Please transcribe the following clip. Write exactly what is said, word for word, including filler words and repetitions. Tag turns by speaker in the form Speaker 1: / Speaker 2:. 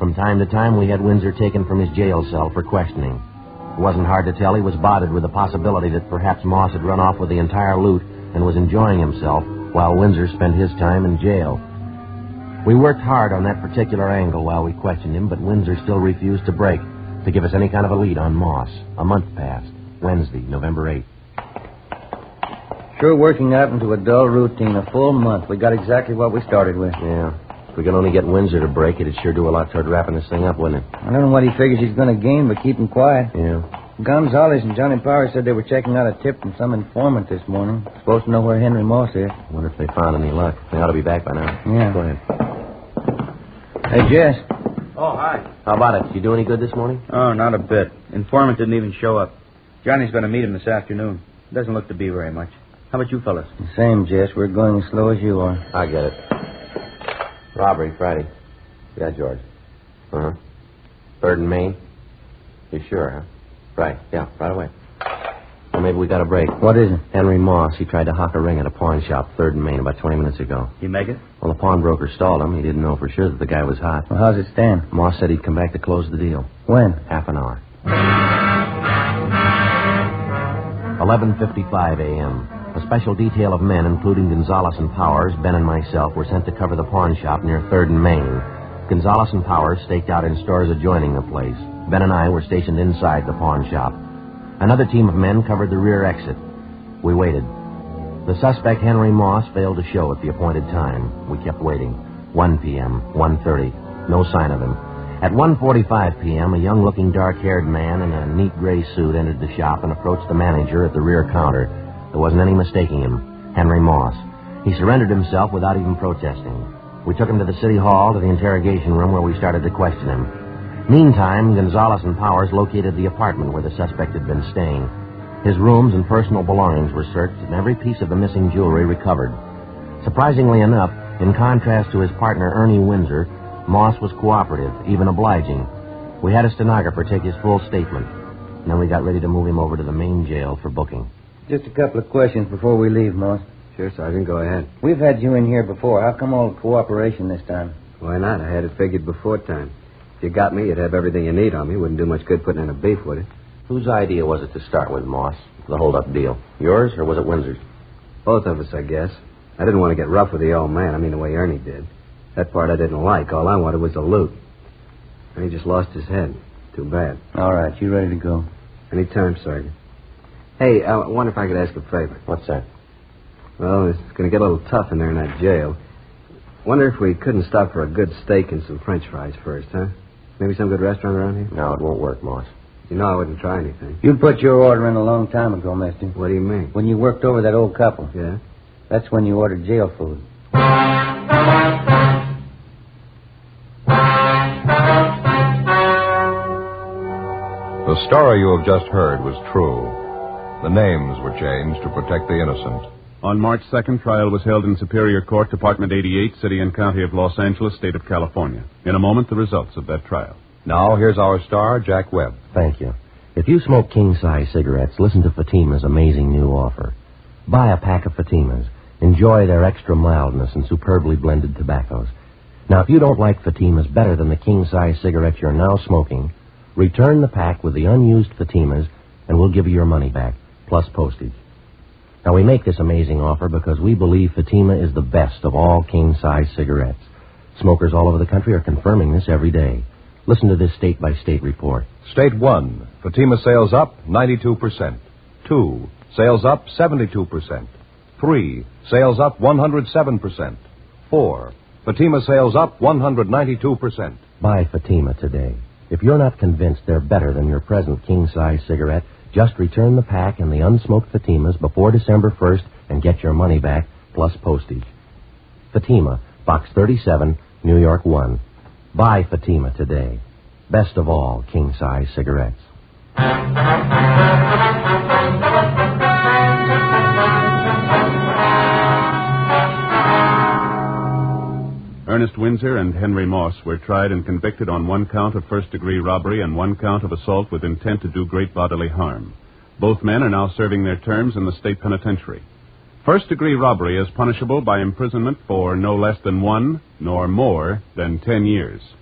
Speaker 1: From time to time, we had Windsor taken from his jail cell for questioning. It wasn't hard to tell he was bothered with the possibility that perhaps Moss had run off with the entire loot and was enjoying himself while Windsor spent his time in jail. We worked hard on that particular angle while we questioned him, but Windsor still refused to break, to give us any kind of a lead on Moss. A month passed. Wednesday, November eighth.
Speaker 2: Sure working out into a dull routine. A full month. We got exactly what we started with.
Speaker 1: Yeah. If we could only get Windsor to break, it'd sure do a lot toward wrapping this thing up, wouldn't it?
Speaker 2: I don't know what he figures he's going to gain, but keep him quiet.
Speaker 1: Yeah.
Speaker 2: Gonzalez and Johnny Power said they were checking out a tip from some informant this morning. Supposed to know where Henry Moss is.
Speaker 1: I wonder if they found any luck. They ought to be back by now.
Speaker 2: Yeah.
Speaker 1: Go ahead.
Speaker 2: Hey, Jess.
Speaker 3: Oh, hi.
Speaker 1: How about it? Did you do any good this morning?
Speaker 3: Oh, not a bit. Informant didn't even show up. Johnny's going to meet him this afternoon. Doesn't look to be very much. How about you fellas?
Speaker 2: The same, Jess. We're going as slow as you are.
Speaker 1: I get it. Robbery, Friday. Yeah, George. Uh-huh. Third and Main? You sure, huh? Right, yeah, right away. Well, maybe we got a break.
Speaker 2: What is it?
Speaker 1: Henry Moss. He tried to hock a ring at a pawn shop, Third and Main, about twenty minutes ago.
Speaker 3: You make it?
Speaker 1: Well, the pawnbroker stalled him. He didn't know for sure that the guy was hot.
Speaker 2: Well, how's it stand?
Speaker 1: Moss said he'd come back to close the deal.
Speaker 2: When?
Speaker 1: Half an hour. eleven fifty-five a.m. A special detail of men, including Gonzalez and Powers, Ben and myself, were sent to cover the pawn shop near Third and Main. Gonzalez and Powers staked out in stores adjoining the place. Ben and I were stationed inside the pawn shop. Another team of men covered the rear exit. We waited. The suspect, Henry Moss, failed to show at the appointed time. We kept waiting. one p.m., one thirty. No sign of him. At one forty-five p.m., a young-looking, dark-haired man in a neat gray suit entered the shop and approached the manager at the rear counter. There wasn't any mistaking him. Henry Moss. He surrendered himself without even protesting. We took him to the city hall, to the interrogation room, where we started to question him. Meantime, Gonzalez and Powers located the apartment where the suspect had been staying. His rooms and personal belongings were searched, and every piece of the missing jewelry recovered. Surprisingly enough, in contrast to his partner, Ernie Windsor, Moss was cooperative, even obliging. We had a stenographer take his full statement, and then we got ready to move him over to the main jail for booking.
Speaker 2: Just a couple of questions before we leave, Moss.
Speaker 4: Sure, Sergeant. Go ahead.
Speaker 2: We've had you in here before. How come all the cooperation this time?
Speaker 4: Why not? I had it figured before time. If you got me, you'd have everything you need on me. Wouldn't do much good putting in a beef, would it?
Speaker 1: Whose idea was it to start with, Moss? The hold-up deal. Yours, or was it Windsor's?
Speaker 4: Both of us, I guess. I didn't want to get rough with the old man. I mean, the way Ernie did. That part I didn't like. All I wanted was the loot. And he just lost his head. Too bad.
Speaker 2: All right, you ready to go?
Speaker 4: Any time, Sergeant. Hey, I wonder if I could ask a favor.
Speaker 1: What's that?
Speaker 4: Well, it's going to get a little tough in there in that jail. Wonder if we couldn't stop for a good steak and some French fries first, huh? Maybe some good restaurant around here?
Speaker 1: No, it won't work, Moss.
Speaker 4: You know I wouldn't try anything.
Speaker 2: You put your order in a long time ago, mister.
Speaker 4: What do you mean?
Speaker 2: When you worked over that old couple.
Speaker 4: Yeah?
Speaker 2: That's when you ordered jail food.
Speaker 5: The story you have just heard was true. The names were changed to protect the innocent.
Speaker 6: On March second, trial was held in Superior Court, Department eighty-eight, City and County of Los Angeles, State of California. In a moment, the results of that trial.
Speaker 5: Now, here's our star, Jack Webb.
Speaker 1: Thank you. If you smoke king-size cigarettes, listen to Fatima's amazing new offer. Buy a pack of Fatimas. Enjoy their extra mildness and superbly blended tobaccos. Now, if you don't like Fatimas better than the king-size cigarettes you're now smoking, return the pack with the unused Fatimas, and we'll give you your money back, plus postage. Now, we make this amazing offer because we believe Fatima is the best of all king-size cigarettes. Smokers all over the country are confirming this every day. Listen to this state-by-state report.
Speaker 5: State one, Fatima sales up ninety-two percent. Two, sales up seventy-two percent. Three, sales up one hundred seven percent. Four, Fatima sales up one hundred ninety-two percent.
Speaker 1: Buy Fatima today. If you're not convinced they're better than your present king-size cigarette, just return the pack and the unsmoked Fatimas before December first and get your money back, plus postage. Fatima, Box thirty-seven, New York one. Buy Fatima today. Best of all king-size cigarettes.
Speaker 6: Ernest Windsor and Henry Moss were tried and convicted on one count of first-degree robbery and one count of assault with intent to do great bodily harm. Both men are now serving their terms in the state penitentiary. First-degree robbery is punishable by imprisonment for no less than one, nor more than ten years.